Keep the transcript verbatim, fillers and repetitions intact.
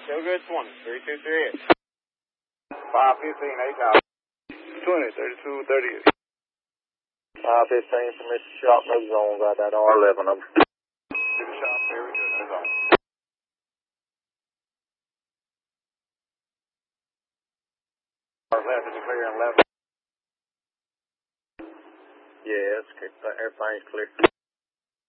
Still good, twenty, three two three eight. five fifteen, eight out. twenty, thirty-two, thirty-eight. five fifteen, permission shop, no zone, got that R eleven of them. City shop, very good, no zone. R eleven, clear and eleven. Yeah, it's, everything's clear.